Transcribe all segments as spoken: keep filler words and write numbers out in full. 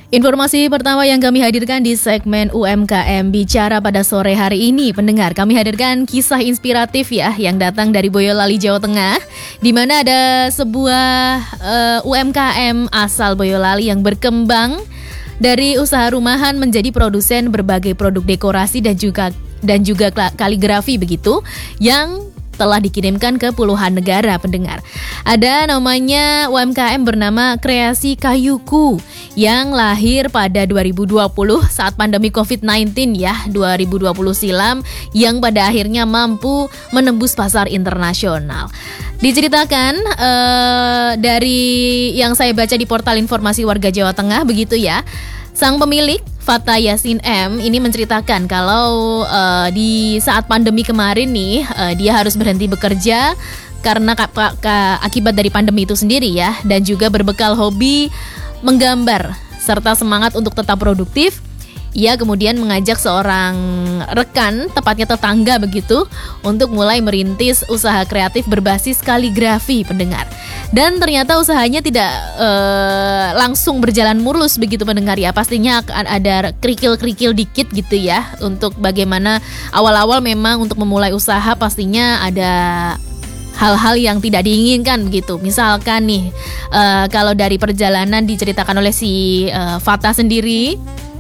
Informasi pertama yang kami hadirkan di segmen U M K M Bicara pada sore hari ini, pendengar, kami hadirkan kisah inspiratif ya yang datang dari Boyolali, Jawa Tengah, di mana ada sebuah uh, U M K M asal Boyolali yang berkembang dari usaha rumahan menjadi produsen berbagai produk dekorasi dan juga dan juga kaligrafi begitu yang telah dikirimkan ke puluhan negara, pendengar. Ada namanya U M K M bernama Kreasi Kayuku yang lahir pada dua ribu dua puluh saat pandemi covid sembilan belas ya, dua ribu dua puluh silam, yang pada akhirnya mampu menembus pasar internasional. Diceritakan uh, dari yang saya baca di portal informasi warga Jawa Tengah begitu ya. Sang pemilik Fata Yasin M ini menceritakan kalau uh, di saat pandemi kemarin nih uh, dia harus berhenti bekerja karena ka- ka- ka- akibat dari pandemi itu sendiri ya, dan juga berbekal hobi menggambar serta semangat untuk tetap produktif. Ia kemudian mengajak seorang rekan, tepatnya tetangga begitu, untuk mulai merintis usaha kreatif berbasis kaligrafi, pendengar. Dan ternyata usahanya tidak uh, langsung berjalan mulus begitu, pendengar ya. Pastinya akan ada kerikil-kerikil dikit gitu ya. Untuk bagaimana awal-awal memang untuk memulai usaha pastinya ada hal-hal yang tidak diinginkan begitu. Misalkan nih, uh, kalau dari perjalanan diceritakan oleh si uh, Fata sendiri,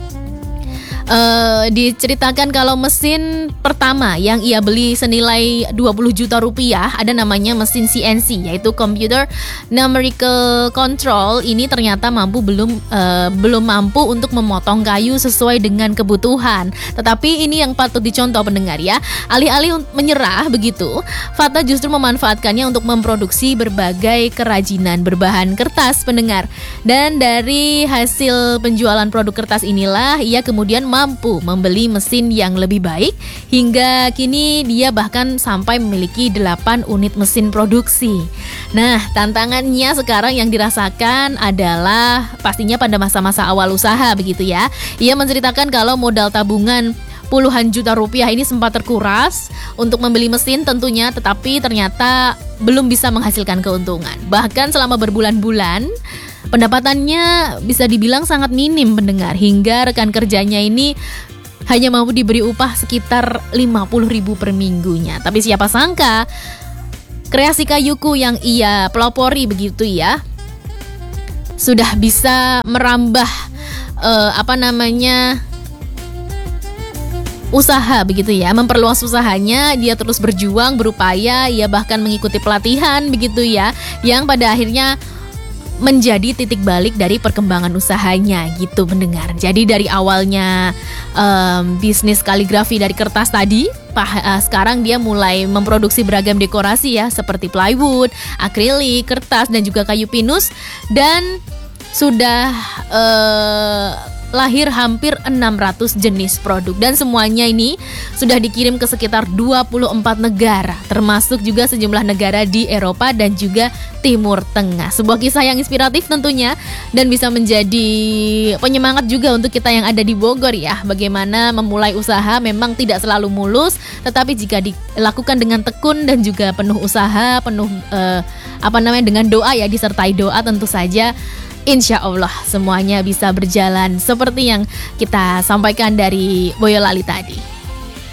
Uh, diceritakan kalau mesin pertama yang ia beli senilai dua puluh juta rupiah, ada namanya mesin C N C, yaitu Computer Numerical Control. Ini ternyata mampu belum uh, belum mampu untuk memotong kayu sesuai dengan kebutuhan. Tetapi ini yang patut dicontoh, pendengar ya. Alih-alih menyerah begitu, Fata justru memanfaatkannya untuk memproduksi berbagai kerajinan berbahan kertas, pendengar. Dan dari hasil penjualan produk kertas inilah ia kemudian mampu membeli mesin yang lebih baik, hingga kini dia bahkan sampai memiliki delapan unit mesin produksi. Nah, tantangannya sekarang yang dirasakan adalah pastinya pada masa-masa awal usaha begitu ya. Ia menceritakan kalau modal tabungan puluhan juta rupiah ini sempat terkuras untuk membeli mesin tentunya, tetapi ternyata belum bisa menghasilkan keuntungan. Bahkan selama berbulan-bulan pendapatannya bisa dibilang sangat minim, pendengar, hingga rekan kerjanya ini hanya mampu diberi upah sekitar lima puluh ribu per minggunya. Tapi siapa sangka Kreasi Kayuku yang ia pelopori begitu ya sudah bisa merambah uh, apa namanya usaha begitu ya, memperluas usahanya. Dia terus berjuang, berupaya, ia bahkan mengikuti pelatihan begitu ya, yang pada akhirnya menjadi titik balik dari perkembangan usahanya gitu, mendengar. Jadi dari awalnya um, bisnis kaligrafi dari kertas tadi, pah, uh, sekarang dia mulai memproduksi beragam dekorasi ya, seperti plywood, akrilik, kertas, dan juga kayu pinus. Dan sudah uh, lahir hampir enam ratus jenis produk, dan semuanya ini sudah dikirim ke sekitar dua puluh empat negara, termasuk juga sejumlah negara di Eropa dan juga Timur Tengah. Sebuah kisah yang inspiratif tentunya, dan bisa menjadi penyemangat juga untuk kita yang ada di Bogor ya. Bagaimana memulai usaha memang tidak selalu mulus, tetapi jika dilakukan dengan tekun dan juga penuh usaha, penuh eh, apa namanya dengan doa ya, disertai doa tentu saja, insya Allah semuanya bisa berjalan seperti yang kita sampaikan dari Boyolali tadi.